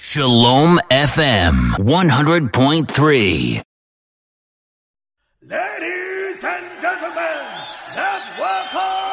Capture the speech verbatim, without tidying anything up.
Shalom F M one hundred point three. Ladies and gentlemen, let's welcome